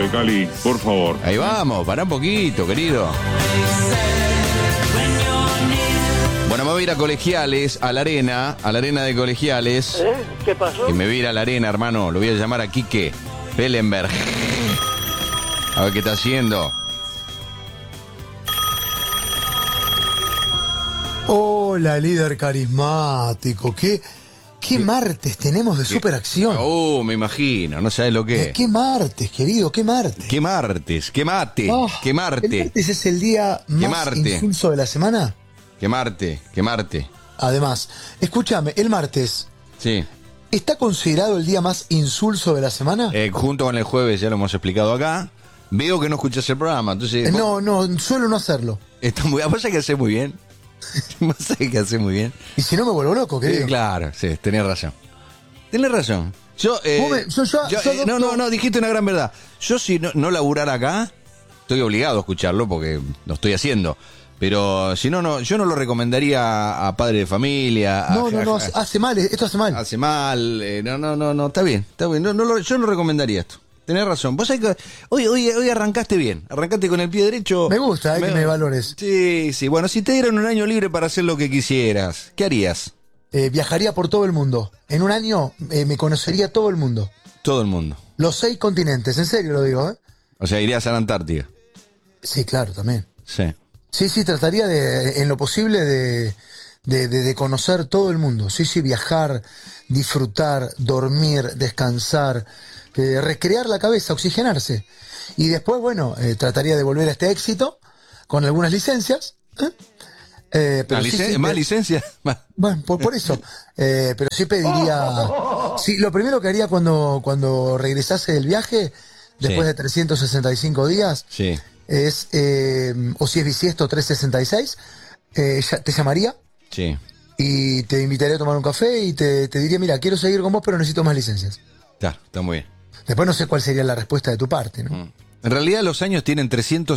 rápido, Cali, por favor. Ahí vamos, pará un poquito, querido. Bueno, me voy a ir a Colegiales, a la arena de Colegiales. ¿Qué pasó? Y me voy a ir a la arena, hermano. Lo voy a llamar a Quique Pellenberg. A ver qué está haciendo. Hola, líder carismático. ¿Qué martes tenemos de superacción? Me imagino, no sabes lo que es. ¿Qué martes, querido? ¿Qué martes? ¿Qué martes? ¿Qué mate? Oh, ¿Qué marte? ¿El martes es el día más Marte? insulso de la semana? ¿Qué marte? ¿Qué marte? Además, escúchame, el martes, Sí. ¿está considerado el día más insulso de la semana? Junto con el jueves, ya lo hemos explicado acá. Veo que no escuchas el programa, entonces... No, suelo no hacerlo. Está muy... Pasa que hace muy bien. Pasa que hace muy bien. Y si no me vuelvo loco, querido. Claro, sí, tenés razón. Tenés razón. Yo, no, dijiste una gran verdad. Yo si no laburar acá, estoy obligado a escucharlo porque lo estoy haciendo. Pero si no, yo no lo recomendaría a padre de familia. Hace mal, esto hace mal. Hace mal, no, está bien. Yo no recomendaría esto. Tenés razón. Vos sabés que hoy arrancaste bien. Arrancaste con el pie derecho. Me gusta, que me valores. Sí. Bueno, si te dieran un año libre para hacer lo que quisieras, ¿qué harías? Viajaría por todo el mundo. En un año me conocería todo el mundo. Todo el mundo. Los 6 continentes, en serio lo digo, ¿eh? O sea, irías a la Antártida. Sí, claro, también. Sí. Sí, trataría en lo posible de conocer todo el mundo. Sí, viajar, disfrutar, dormir, descansar, recrear la cabeza, oxigenarse. Y después, bueno, trataría de volver a este éxito con algunas licencias. Pero ¿Más licencias? Bueno, por eso. Pero sí pediría... Sí, lo primero que haría cuando regresase del viaje, después de 365 días... Sí. Es, o si es bisiesto 366, te llamaría. Sí. Y te invitaría a tomar un café y te diría, mira, quiero seguir con vos, pero necesito más licencias. Claro, está muy bien. Después no sé cuál sería la respuesta de tu parte, ¿no? En realidad los años tienen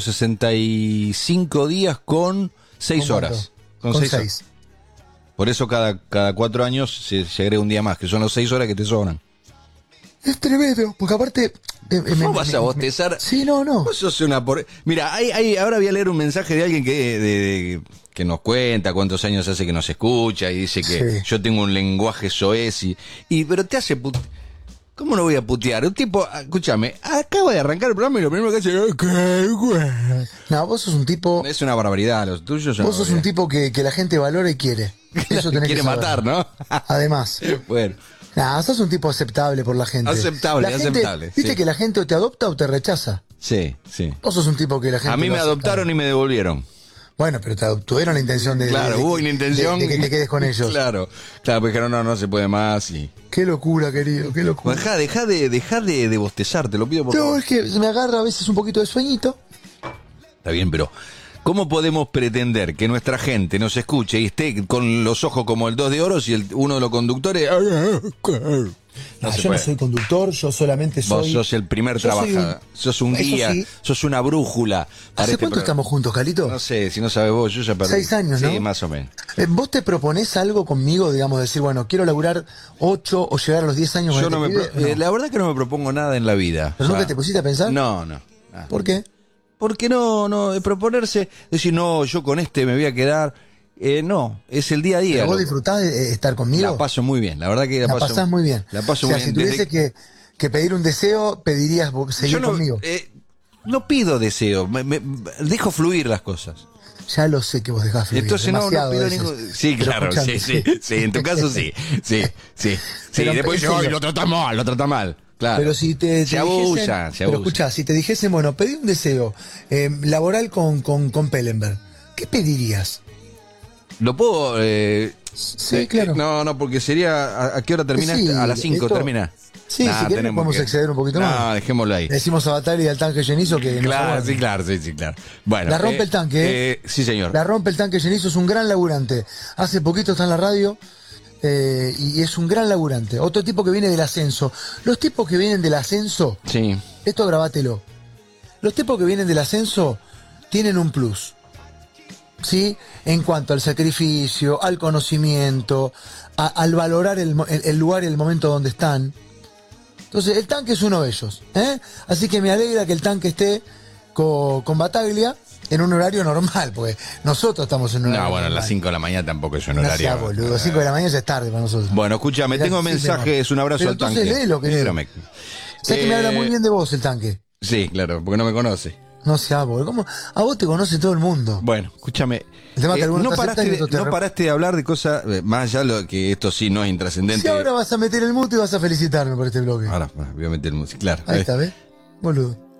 365 días con 6 horas. Con 6. Por eso cada 4 años se agrega un día más, que son las 6 horas que te sobran. Es tremendo, porque aparte... ¿Vos vas a bostezar? Sí, no. Vos sos una Mira, ahora voy a leer un mensaje de alguien que nos cuenta cuántos años hace que nos escucha y dice que yo tengo un lenguaje soez pero te hace ¿Cómo no voy a putear? Un tipo, escúchame, acaba de arrancar el programa y lo primero que hace es... No, vos sos un tipo... Es una barbaridad, los tuyos son... Vos sos un tipo que la gente valora y quiere. Eso tenés quiere que saber. matar, ¿no? Además. Bueno. Sos un tipo aceptable por la gente. Aceptable. Viste sí. que la gente o te adopta o te rechaza. Sí. Vos sos un tipo que la gente... A mí me adoptaron y me devolvieron. Bueno, pero tuvieron la intención de... Claro, hubo una intención... De que te quedes con ellos. Claro, pues dijeron, no se puede más y... Qué locura, querido, qué locura. Dejá de bostezar, te lo pido por favor. No, es que se me agarra a veces un poquito de sueñito. Está bien, pero... ¿Cómo podemos pretender que nuestra gente nos escuche y esté con los ojos como el 2 de oro si uno de los conductores... Yo no soy conductor, yo solamente soy... Vos sos el primer trabajador, sos un guía, sos una brújula. ¿Hace cuánto estamos juntos, Calito? No sé, si no sabes vos, yo ya perdí. 6 años, ¿no? Sí, más o menos. ¿Vos te proponés algo conmigo, digamos, decir, bueno, quiero laburar 8 o llegar a los 10 años? Yo no. La verdad que no me propongo nada en la vida. ¿Pero nunca te pusiste a pensar? No. ¿Por qué? Porque no, proponerse, decir, no, yo con este me voy a quedar... no, es el día a día. ¿Pero vos disfrutás de estar conmigo? La paso muy bien, la verdad que la pasás muy bien. La paso muy bien. Si tuviese que pedir un deseo, pedirías seguir conmigo. No pido deseo, dejo fluir las cosas. Ya lo sé que vos dejás fluir. Entonces no pido ningún... Sí, claro, sí, en tu caso sí. Después yo, lo trata mal. Claro. Pero si te se abusa. Pero escuchá, si te dijesen, bueno, pedí un deseo laboral con Pellenberg, ¿qué pedirías? ¿Lo puedo...? Sí, claro. No, porque sería... ¿A qué hora termina? Sí, a las 5 termina. Sí, si querés podemos exceder un poquito más. No, dejémoslo ahí. Le decimos a Batalla y al tanque Genizo que... Claro, claro. Bueno, la rompe el tanque, sí, señor. La rompe el tanque Genizo, es un gran laburante. Hace poquito está en la radio... y es un gran laburante. Otro tipo que viene del ascenso. Los tipos que vienen del ascenso, sí. Esto grabátelo. Los tipos que vienen del ascenso tienen un plus, ¿sí? En cuanto al sacrificio, al conocimiento, al valorar el lugar y el momento donde están. Entonces, el tanque es uno de ellos. Así que me alegra que el tanque esté con Bataglia en un horario normal, porque nosotros estamos en un horario normal. A las 5 de la mañana tampoco es un No horario. sea boludo, 5 de la mañana ya es tarde para nosotros. Bueno, escúchame, tengo mensajes, un abrazo pero al tanque. Entonces léelo, querido. Sé que me habla muy bien de vos el tanque. Sí, claro, porque no me conoce. No sea boludo, ¿cómo? A vos te conoce todo el mundo. Bueno, escúchame. No paraste de hablar de cosas, más allá de lo que esto sí no es intrascendente. Si ahora vas a meter el mute y vas a felicitarme por este bloque. Ahora, voy a meter el música, claro. Ahí está, ¿ves? Boludo.